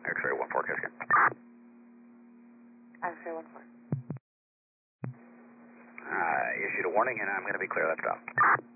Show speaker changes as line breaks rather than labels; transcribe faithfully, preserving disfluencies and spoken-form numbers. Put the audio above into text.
X-ray one four, Kiskin.
X-ray one four.
Uh, issued a warning and I'm going to be clear, let's drop.